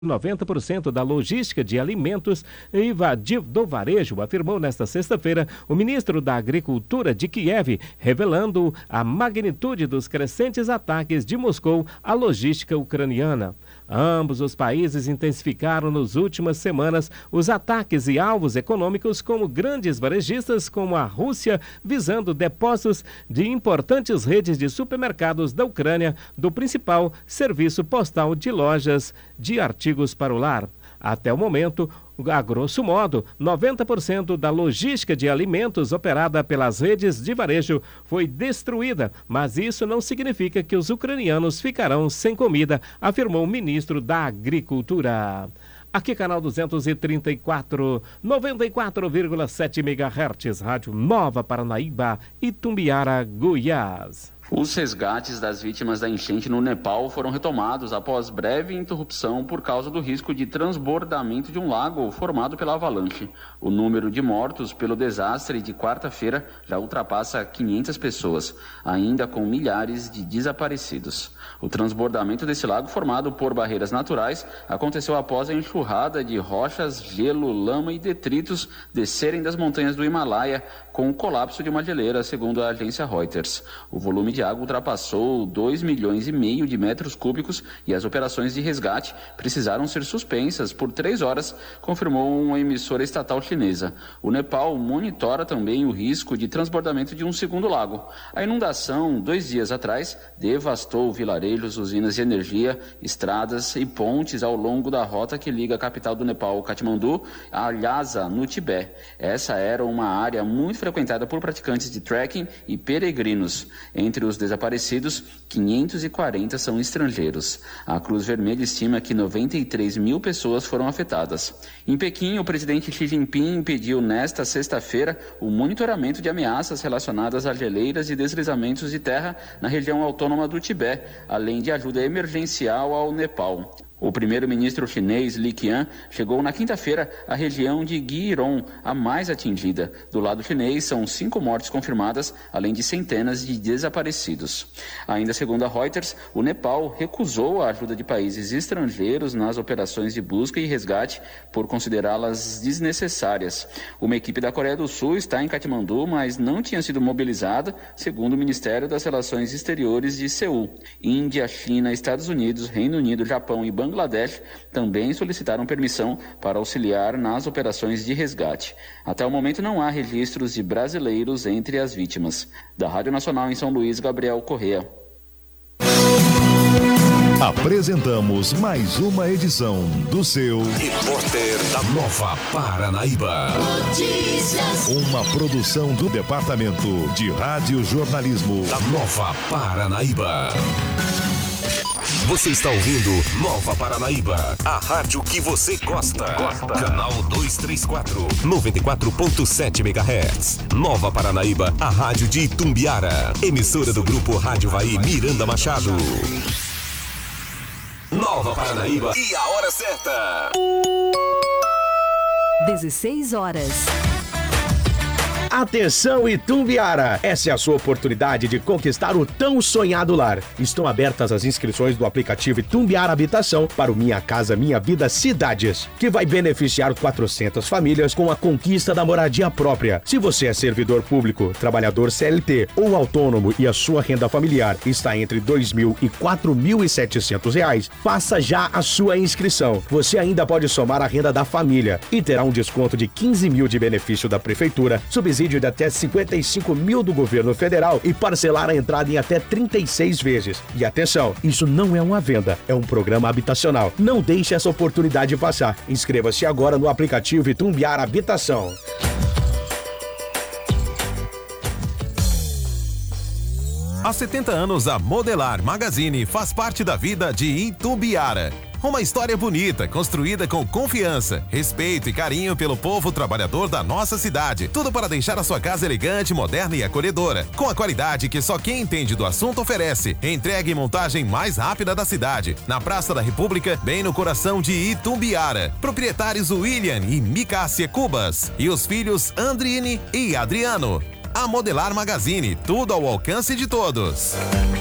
90% da logística de alimentos do varejo, afirmou nesta sexta-feira o ministro da Agricultura de Kiev, revelando a magnitude dos crescentes ataques de Moscou à logística ucraniana. Ambos os países intensificaram nas últimas semanas os ataques e alvos econômicos como grandes varejistas como a Rússia, visando depósitos de importantes redes de supermercados da Ucrânia, do principal serviço postal de lojas de artigos para o lar. Até o momento, a grosso modo, 90% da logística de alimentos operada pelas redes de varejo foi destruída, mas isso não significa que os ucranianos ficarão sem comida, afirmou o ministro da Agricultura. Aqui, canal 234, 94,7 MHz, Rádio Nova Paranaíba, Itumbiara, Goiás. Os resgates das vítimas da enchente no Nepal foram retomados após breve interrupção por causa do risco de transbordamento de um lago formado pela avalanche. O número de mortos pelo desastre de quarta-feira já ultrapassa 500 pessoas, ainda com milhares de desaparecidos. O transbordamento desse lago, formado por barreiras naturais, aconteceu após a enxurrada de rochas, gelo, lama e detritos descerem das montanhas do Himalaia com o colapso de uma geleira, segundo a agência Reuters. O volume de água ultrapassou 2,5 milhões de metros cúbicos e as operações de resgate precisaram ser suspensas por 3 horas, confirmou uma emissora estatal chinesa. O Nepal monitora também o risco de transbordamento de um segundo lago. A inundação, 2 dias atrás, devastou vilarejos, usinas de energia, estradas e pontes ao longo da rota que liga a capital do Nepal, Katmandu, a Lhasa, no Tibete. Essa era uma área muito frequentada por praticantes de trekking e peregrinos. Entre os desaparecidos, 540 são estrangeiros. A Cruz Vermelha estima que 93 mil pessoas foram afetadas. Em Pequim, o presidente Xi Jinping pediu nesta sexta-feira o monitoramento de ameaças relacionadas a geleiras e deslizamentos de terra na região autônoma do Tibete, além de ajuda emergencial ao Nepal. O primeiro-ministro chinês Li Qiang chegou na quinta-feira à região de Gyiron, a mais atingida. Do lado chinês, são 5 mortes confirmadas, além de centenas de desaparecidos. Ainda segundo a Reuters, o Nepal recusou a ajuda de países estrangeiros nas operações de busca e resgate por considerá-las desnecessárias. Uma equipe da Coreia do Sul está em Katmandu, mas não tinha sido mobilizada, segundo o Ministério das Relações Exteriores de Seul. Índia, China, Estados Unidos, Reino Unido, Japão e Bangladesh também solicitaram permissão para auxiliar nas operações de resgate. Até o momento não há registros de brasileiros entre as vítimas. Da Rádio Nacional em São Luís, Gabriel Correa. Apresentamos mais uma edição do seu Repórter da Nova Paranaíba. Notícias. Uma produção do Departamento de Rádio Jornalismo da Nova Paranaíba. Você está ouvindo Nova Paranaíba, a rádio que você gosta. Canal 234, 94.7 MHz. Nova Paranaíba, a rádio de Itumbiara. Emissora do grupo Rádio Vai Miranda Machado. Nova Paranaíba e a hora certa. 16 horas. Atenção, Itumbiara! Essa é a sua oportunidade de conquistar o tão sonhado lar. Estão abertas as inscrições do aplicativo Itumbiara Habitação para o Minha Casa Minha Vida Cidades, que vai beneficiar 400 famílias com a conquista da moradia própria. Se você é servidor público, trabalhador CLT ou autônomo e a sua renda familiar está entre R$ 2.000 e R$ 4.700, faça já a sua inscrição. Você ainda pode somar a renda da família e terá um desconto de 15 mil de benefício da prefeitura, subsídio de até 55 mil do governo federal e parcelar a entrada em até 36 vezes. E atenção, isso não é uma venda, é um programa habitacional. Não deixe essa oportunidade passar. Inscreva-se agora no aplicativo Itumbiara Habitação. Há 70 anos, a Modelar Magazine faz parte da vida de Itumbiara. Uma história bonita, construída com confiança, respeito e carinho pelo povo trabalhador da nossa cidade. Tudo para deixar a sua casa elegante, moderna e acolhedora. Com a qualidade que só quem entende do assunto oferece. Entrega e montagem mais rápida da cidade. Na Praça da República, bem no coração de Itumbiara. Proprietários William e Micácia Cubas. E os filhos Andrine e Adriano. A Modelar Magazine, tudo ao alcance de todos.